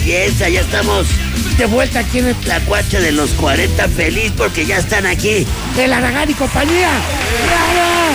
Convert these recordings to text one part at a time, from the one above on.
belleza! Ya estamos de vuelta aquí en el Tlacuache de los 40, feliz porque ya están aquí el Aragán y compañía. ¡Bravo!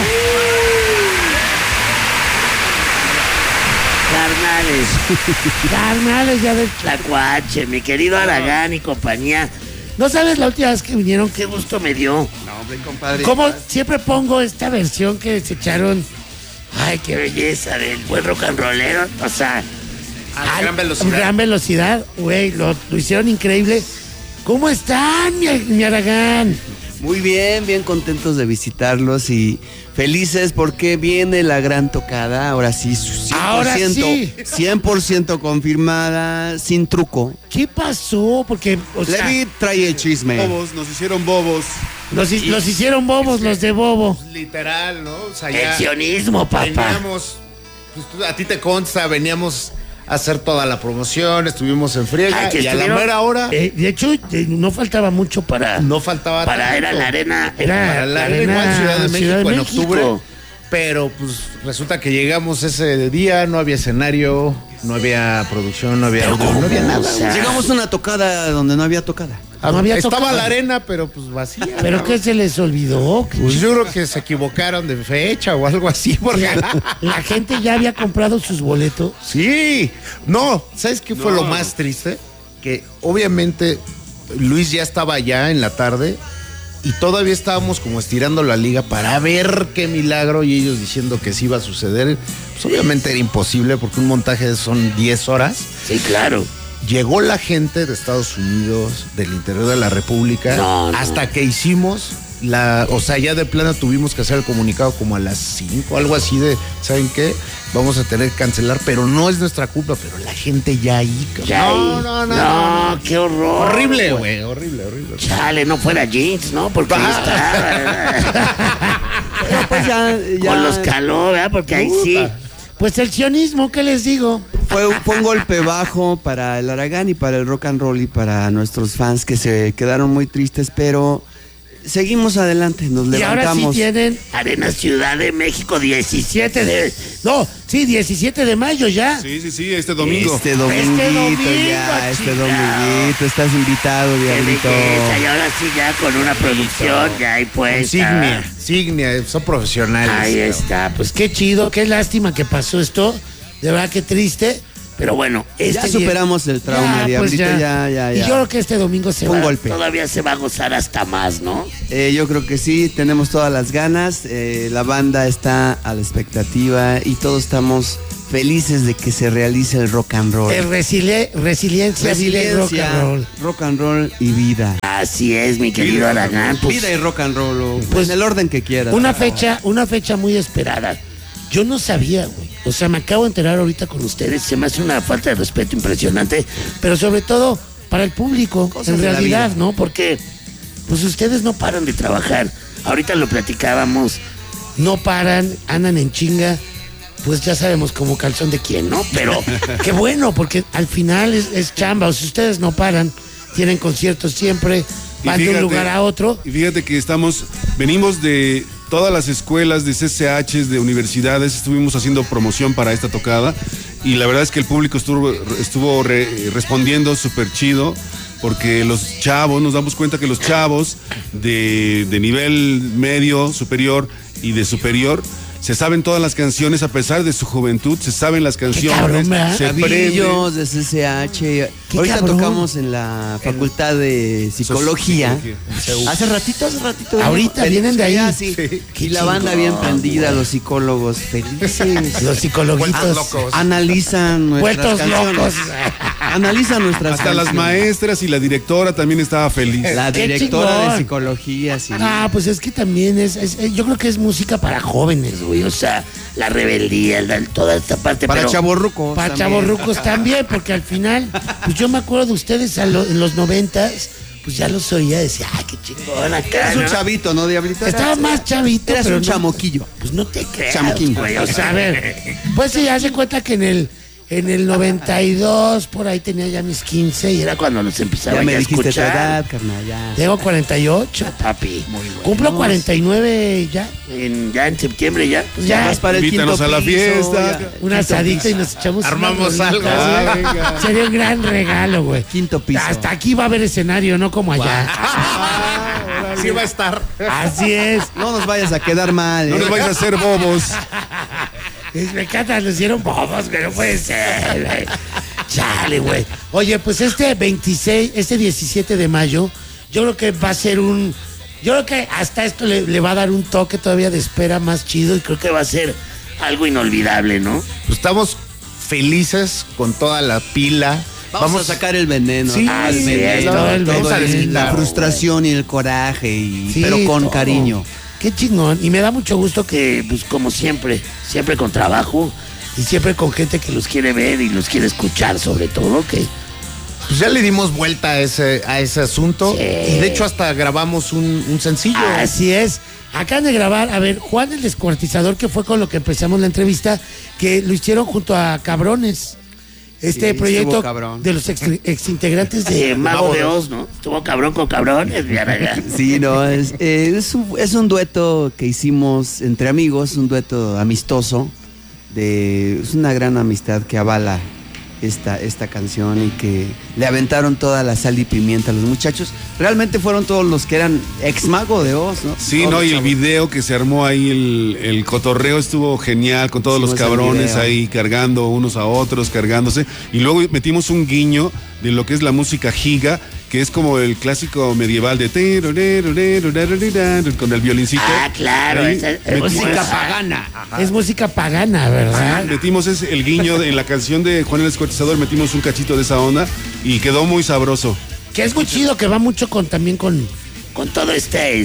Carnales ya del Tlacuache, mi querido Aragán y compañía. No sabes la última vez que vinieron, qué gusto me dio. No, hombre, compadre. Como siempre pongo esta versión que se echaron. Ay, qué belleza del buen rock and rollero. O sea, a gran velocidad. Gran velocidad, güey, lo hicieron increíble. ¿Cómo están, mi Aragán? Muy bien, bien contentos de visitarlos y felices porque viene la gran tocada. Ahora sí, 100%, Ahora sí. 100% confirmada, sin truco. ¿Qué pasó? Porque, o sea, Levi trae el chisme. Bobos, nos hicieron bobos. los hicieron bobos, los de Bobo. Literal, ¿no? O sea, El ya sionismo, papá. veníamos, pues, a ti te consta, veníamos a hacer toda la promoción, estuvimos en friega Ay, que y a la estuvieron- mera hora de hecho, no faltaba mucho para. no faltaba Para era tanto. la arena. Era Para la arena igual Ciudad de México en octubre. Pero pues resulta que llegamos ese día, no había escenario, no había producción, no había audio, no había nada. O sea, Llegamos a una tocada donde no había tocada. no había Estaba tocado. la arena, pero pues vacía. ¿Pero ¿no? qué se les olvidó? Pues yo creo que se equivocaron de fecha o algo así, porque La gente ya había comprado sus boletos. sí, no, ¿sabes qué fue lo más triste? Que obviamente Luis ya estaba allá en la tarde y todavía estábamos como estirando la liga para ver qué milagro y ellos diciendo que sí iba a suceder. Pues obviamente era imposible porque un montaje son 10 horas. Sí, claro. Llegó la gente de Estados Unidos, del interior de la República, No. hasta que hicimos o sea, ya de plano tuvimos que hacer el comunicado como a las 5, algo así de, ¿saben qué? Vamos a tener que cancelar, pero no es nuestra culpa, pero la gente ya ahí. Ya No, ahí. no, no, no. Qué horror. Horrible, güey, horrible. Chale, no fuera jeans, ¿no? Porque ahí está. Pero pues ya Con los calor, ¿verdad? Porque ahí sí. Puta. Pues el sionismo, ¿qué les digo? fue un golpe bajo para el Aragán y para el rock and roll y para nuestros fans que se quedaron muy tristes, pero seguimos adelante, nos Y ahora sí levantamos. tienen Arena Ciudad de México 17 de mayo ya. Sí, este domingo. Este dominguito, este chingado. dominguito, estás invitado, Qué diablito. belleza. Y ahora sí ya con una producción ya hay pues. Signia, son profesionales. Ahí está, pues qué chido, qué lástima que pasó esto. De verdad que triste. Pero bueno, Ya superamos el trauma, pues diablito, ya. Y yo creo que este domingo Un golpe. todavía se va a gozar hasta más, ¿no? Yo creo que sí, tenemos todas las ganas, la banda está a la expectativa y todos estamos felices de que se realice el rock and roll. Resiliencia, vida y rock and roll. y vida. Así es, mi querido Aragán. Pues, Vida y rock and roll, Pues, pues en el orden que quieras. una fecha muy esperada. Yo no sabía, güey. O sea, me acabo de enterar ahorita con ustedes. Se me hace una falta de respeto impresionante. Pero sobre todo para el público, Cosas en de la realidad, vida. ¿no? Porque pues ustedes no paran de trabajar. Ahorita lo platicábamos. No paran, andan en chinga. Pues ya sabemos como calzón de quién, ¿no? Pero qué bueno, porque al final es chamba. O si ustedes no paran, tienen conciertos siempre, van de un lugar a otro. Y fíjate que venimos de todas las escuelas de CCHs, de universidades, estuvimos haciendo promoción para esta tocada y la verdad es que el público estuvo respondiendo súper chido porque los chavos, nos damos cuenta que los chavos de nivel medio, superior y de superior se saben todas las canciones a pesar de su juventud, se saben las canciones, cabrón, ¿verdad? se aprenden. Chavillos de CCH. Ahorita cabrón. tocamos en la Facultad de Psicología. Hace ratito. Ahorita vienen de ahí. Sí. Qué Y la banda chingón, bien prendida, los psicólogos felices. Los psicologuitos. Analizan nuestras Vueltos canciones. locos. Analizan nuestras Hasta las canciones. maestras y la directora también estaba feliz. La Qué directora chingón. de psicología, sí. Ah, pues es que también yo creo que es música para jóvenes, güey. O sea, la rebeldía, toda esta parte. Para pero chavorrucos Para también. chavorrucos también, porque al final, pues yo me acuerdo de ustedes en los 90s, pues ya los oía, decía, ay, qué chingón acá, Eras un ¿no? chavito, ¿no, diablito? Estaba más chavito, Eras pero un no- chamoquillo. Pues no te creas, Chamoquín. güey. O sea, a ver, pues sí, hace cuenta que en En el 92, por ahí tenía ya mis 15 y era cuando los empezaba Ya me a dijiste tu escuchar. edad, carnal, ya. Tengo 48, papi. Cumplo 49 ya, en septiembre ya. Pues Ya ya, vas para el Invítanos quinto a la piso, fiesta. ya. un asadito y nos echamos Armamos unas algo. rolitas, Ah, güey. venga. Sería un gran regalo, güey. Quinto piso. Hasta aquí va a haber escenario, no como allá. Sí va a estar. Así es. No nos vayas a quedar mal. No nos vais a hacer bobos. Me encanta, nos hicieron bobos, que no puede ser, güey. Chale, güey. Oye, pues este 17 de mayo, yo creo que va a ser yo creo que hasta esto le va a dar un toque todavía de espera más chido y creo que va a ser algo inolvidable, ¿no? Pues estamos felices con toda la pila. Vamos a sacar el veneno. Sí, así el es, veneno, todo el vamos a veneno. desquitar. la frustración y el coraje, Sí, pero con todo. cariño. Qué chingón. Y me da mucho gusto que, pues como siempre con trabajo y siempre con gente que los quiere ver y los quiere escuchar sobre todo, que Pues ya le dimos vuelta a ese asunto. Sí. Y de hecho hasta grabamos un sencillo. así es. Acaban de grabar, a ver, Juan el Descuartizador, que fue con lo que empezamos la entrevista, que lo hicieron junto a Cabrones. Este Sí, proyecto estuvo cabrón. de los exintegrantes de Mago de Oz, ¿no? Estuvo cabrón con cabrones, mira. Sí, no, es un dueto que hicimos entre amigos, un dueto amistoso. Es una gran amistad que avala esta canción y que le aventaron toda la sal y pimienta a los muchachos. Realmente fueron todos los que eran ex Mago de Oz, ¿no? Sí, Todos no, los y el chavos. video que se armó ahí, el cotorreo estuvo genial, con todos los Hicimos el cabrones video. ahí cargando unos a otros, cargándose. Y luego metimos un guiño de lo que es la música giga, que es como el clásico medieval de con el violincito. Ah, claro, Ahí esa es metimos- música pagana. Es música pagana, ¿verdad? Metimos el guiño en la canción de Juan el Descuartizador, metimos un cachito de esa onda y quedó muy sabroso. Que es muy chido, que va mucho también con todo este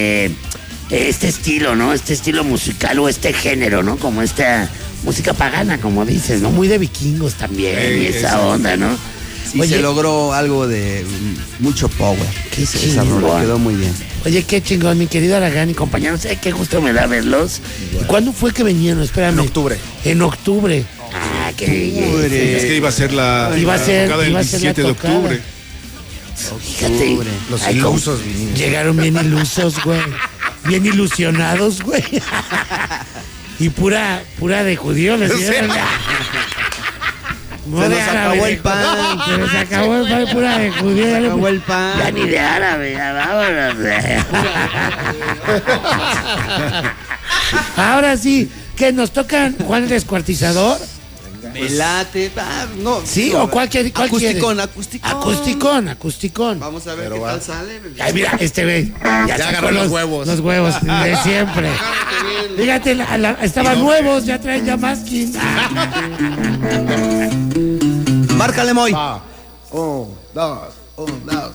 estilo, ¿no? Este estilo musical o este género, ¿no? Como esta música pagana, como dices, ¿no? Muy de vikingos también y esa eso. onda, ¿no? Y se logró algo de mucho power. Qué Esa chingón. rola quedó muy bien. Oye, qué chingón, mi querido Aragán y compañeros. Qué gusto me da verlos. ¿Y cuándo fue que vinieron? Espérame. En octubre. En octubre. Ah, qué belleza. Es que iba a ser la Iba a ser- tocada el iba a ser la 17 de tocada. octubre. Fíjate. Los Ay, cómo ilusos vinieron. Llegaron bien ilusos, güey. Bien ilusionados, güey. Y pura de judío les dieron. No Se de nos árabe, acabó de- el pan. Se nos acabó el pan, pura de judío. Se ya no- acabó el pan. Ya ni de árabe, ya vámonos. Ahora sí, que nos tocan Juan el Descuartizador. Me late. No. Sí, o cualquier. Acusticón. Acusticón. Vamos a ver qué tal sale. Ay, mira, este güey. Ya sacó agarró los huevos. Los huevos de siempre. Fíjate, estaban nuevos, ya traen ya más Márcale, Moy. Un, dos, un, dos.